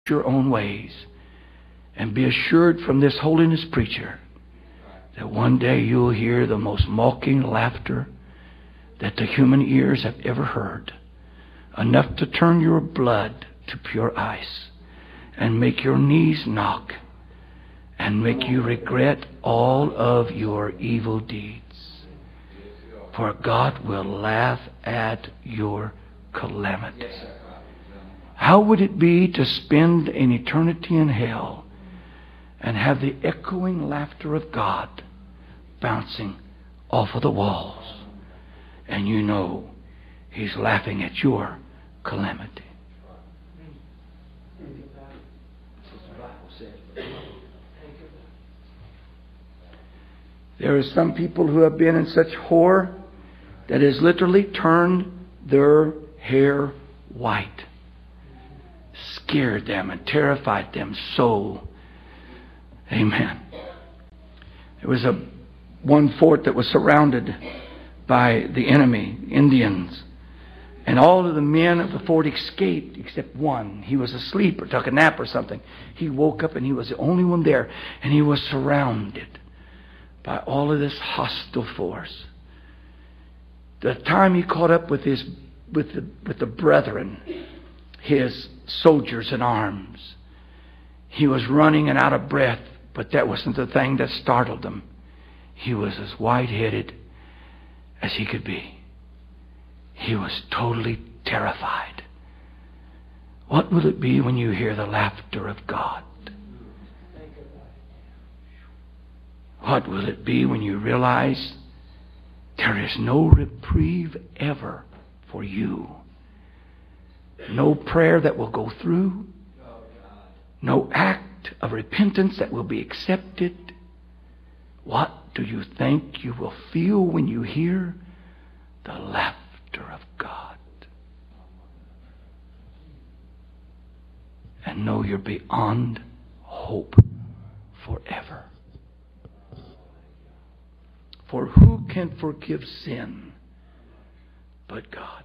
your own ways. And be assured from this holiness preacher that one day you'll hear the most mocking laughter that the human ears have ever heard, enough to turn your blood to pure ice and make your knees knock and make you regret all of your evil deeds. For God will laugh at your calamity. How would it be to spend an eternity in hell and have the echoing laughter of God bouncing off of the walls? And you know He's laughing at your calamity. There are some people who have been in such horror that has literally turned their hair white, scared them and terrified them so. Amen. There was one fort that was surrounded by the enemy, Indians. And all of the men of the fort escaped except one. He was asleep or took a nap or something. He woke up and he was the only one there. And he was surrounded by all of this hostile force. The time he caught up with the brethren, his soldiers in arms, he was running and out of breath, but that wasn't the thing that startled him. He was as white-headed as he could be. He was totally terrified. What will it be when you hear the laughter of God? What will it be when you realize there is no reprieve ever for you? No prayer that will go through. No act of repentance that will be accepted. What do you think you will feel when you hear the laughter of God? And know you're beyond hope forever. For who can forgive sin but God?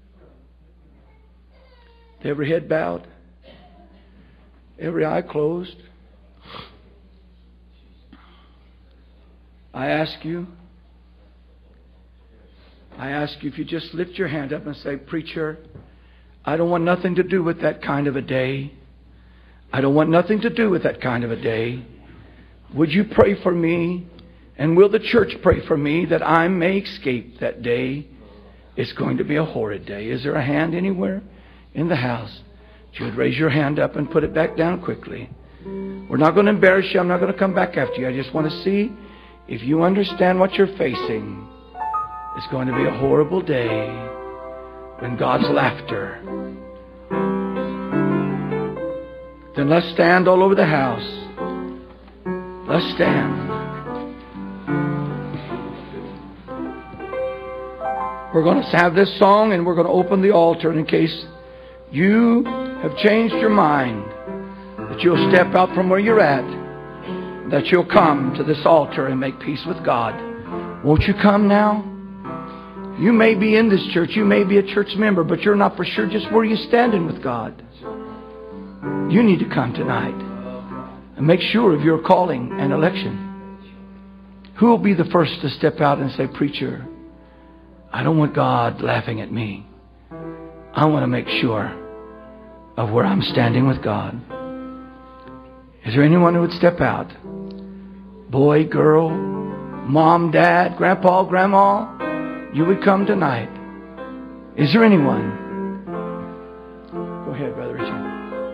Every head bowed, every eye closed. I ask you if you just lift your hand up and say, "Preacher, I don't want nothing to do with that kind of a day. I don't want nothing to do with that kind of a day. Would you pray for me? And will the church pray for me that I may escape that day? It's going to be a horrid day." Is there a hand anywhere in the house? You would raise your hand up and put it back down quickly. We're not going to embarrass you. I'm not going to come back after you. I just want to see if you understand what you're facing. It's going to be a horrible day when God's laughter. Then let's stand all over the house. Let's stand. We're going to have this song and we're going to open the altar. And in case you have changed your mind, that you'll step out from where you're at, that you'll come to this altar and make peace with God. Won't you come now? You may be in this church, you may be a church member, but you're not for sure just where you're standing with God. You need to come tonight and make sure of your calling and election. Who will be the first to step out and say, "Preacher, I don't want God laughing at me. I want to make sure of where I'm standing with God"? Is there anyone who would step out? Boy, girl, mom, dad, grandpa, grandma, you would come tonight. Is there anyone? Go ahead, Brother Richard.